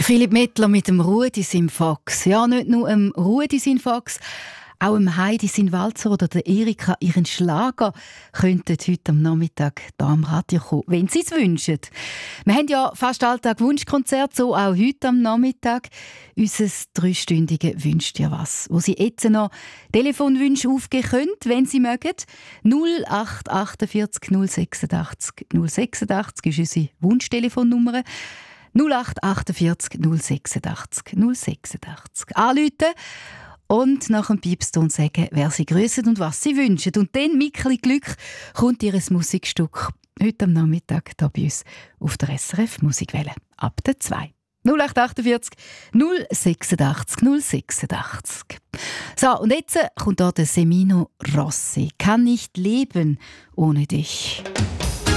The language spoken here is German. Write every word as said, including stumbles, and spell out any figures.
Philipp Mettler mit dem Rudi Simfax. Ja, nicht nur dem Rudi Simfax, auch dem Heidi sin Walzer oder der Erika ihren Schlager könnten heute am Nachmittag hier am Radio kommen, wenn sie es wünschen. Wir haben ja fast alltag Wunschkonzert, so auch heute am Nachmittag. Unser dreistündige «Wünscht dir was», wo Sie jetzt noch Telefonwünsche aufgeben können, wenn Sie mögen. null acht achtundvierzig null sechsundachtzig null sechsundachtzig ist unsere Wunschtelefonnummer. null acht achtundvierzig null sechsundachtzig null sechsundachtzig. Anrufen und nach dem Piepston sagen, wer sie grüssen und was sie wünschen. Und dann, mit ein bisschen Glück, kommt ihr Musikstück heute am Nachmittag hier bei uns auf der S R F Musikwelle. Ab der zwei. null acht achtundvierzig null sechsundachtzig null sechsundachtzig. So, und jetzt kommt hier der Semino Rossi. Kann nicht leben ohne dich.